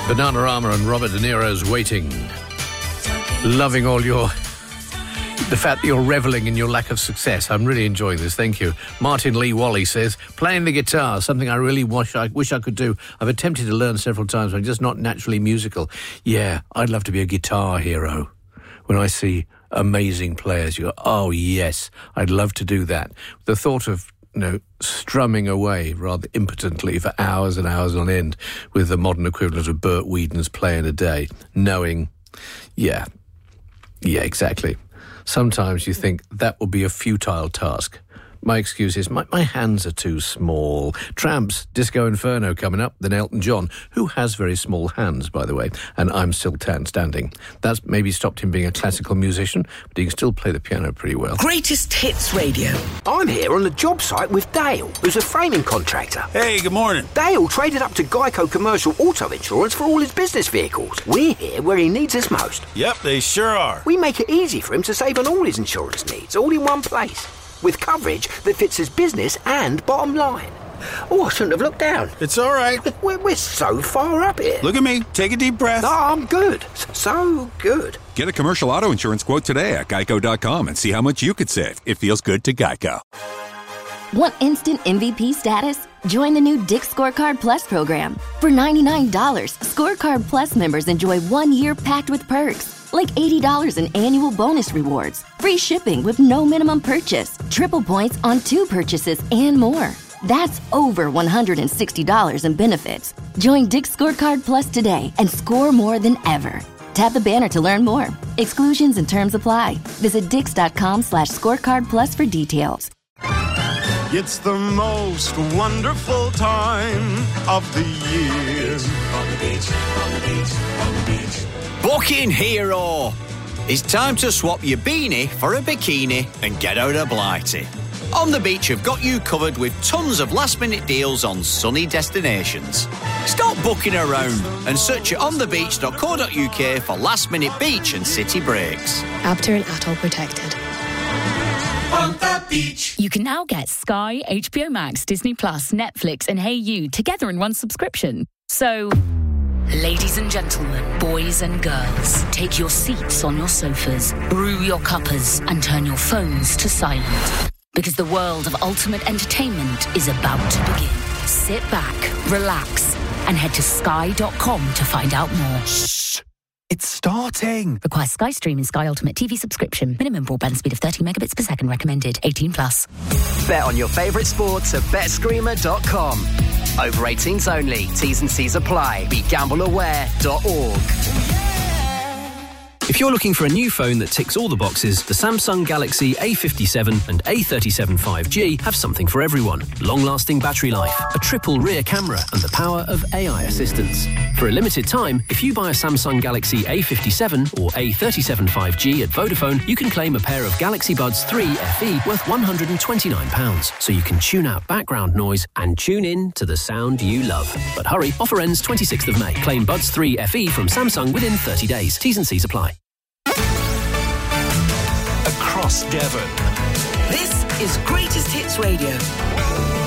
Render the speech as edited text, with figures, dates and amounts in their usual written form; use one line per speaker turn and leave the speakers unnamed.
Bananarama and Robert De Niro's Waiting. Loving all the fact that you're revelling in your lack of success. I'm really enjoying this, thank you. Martin Lee Wally says, playing the guitar, something I really wish I could do. I've attempted to learn several times, but I'm just not naturally musical. Yeah, I'd love to be a guitar hero. When I see amazing players, you go, oh yes, I'd love to do that. The thought of strumming away rather impotently for hours and hours on end with the modern equivalent of Burt Whedon's Play in a Day, knowing, yeah, exactly. Sometimes you think that would be a futile task. My excuse is my hands are too small. Tramps, Disco Inferno coming up, then Elton John, who has very small hands, by the way, and I'm Still Standing. That's maybe stopped him being a classical musician, but he can still play the piano pretty well.
Greatest Hits Radio.
I'm here on the job site with Dale, who's a framing contractor.
Hey, good morning.
Dale traded up to Geico Commercial Auto Insurance for all his business vehicles. We're here where he needs us most.
Yep, they sure are.
We make it easy for him to save on all his insurance needs, all in one place, with coverage that fits his business and bottom line. Oh, I shouldn't have looked down.
It's all right.
We're so far up here.
Look at me. Take a deep breath.
No, I'm good. So good.
Get a commercial auto insurance quote today at geico.com and see how much you could save. It feels good to Geico.
Want instant MVP status? Join the new Dick's Scorecard Plus program. For $99, Scorecard Plus members enjoy 1 year packed with perks, like $80 in annual bonus rewards, free shipping with no minimum purchase, triple points on 2 purchases, and more. That's over $160 in benefits. Join Dick's Scorecard Plus today and score more than ever. Tap the banner to learn more. Exclusions and terms apply. Visit dix.com/scorecardplus for details.
It's the most wonderful time of the year.
On the beach, on the beach, on the beach.
Booking Hero. It's time to swap your beanie for a bikini and get out of Blighty. On the Beach have got you covered with tons of last-minute deals on sunny destinations. Stop booking around and search at onthebeach.co.uk for last-minute beach and city breaks.
After and Atoll protected.
On the beach.
You can now get Sky, HBO Max, Disney Plus, Netflix and Hey You together in one subscription. So, ladies and gentlemen, boys and girls, take your seats on your sofas, brew your cuppers and turn your phones to silent. Because the world of ultimate entertainment is about to begin. Sit back, relax, and head to sky.com to find out more.
Shh! It's starting!
Requires Sky Stream and Sky Ultimate TV subscription. Minimum broadband speed of 30 megabits per second recommended. 18+.
Bet on your favourite sports at BetScreamer.com. Over 18s only. T's and C's apply. BeGambleAware.org.
If you're looking for a new phone that ticks all the boxes, the Samsung Galaxy A57 and A37 5G have something for everyone. Long-lasting battery life, a triple rear camera, and the power of AI assistance. For a limited time, if you buy a Samsung Galaxy A57 or A37 5G at Vodafone, you can claim a pair of Galaxy Buds 3 FE worth £129, so you can tune out background noise and tune in to the sound you love. But hurry, offer ends 26th of May. Claim Buds 3 FE from Samsung within 30 days. T's and C's apply.
Across Devon.
This is Greatest Hits Radio.